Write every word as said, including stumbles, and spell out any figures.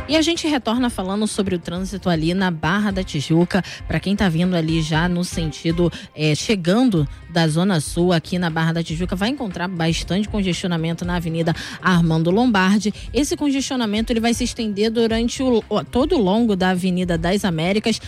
E a gente retorna falando sobre o trânsito ali na Barra da Tijuca, para quem tá vindo ali já no sentido, é, chegando da Zona Sul aqui na Barra da Tijuca, vai encontrar bastante congestionamento na Avenida Armando Lombardi. Esse congestionamento ele vai se estender durante o, todo o longo da Avenida das Américas,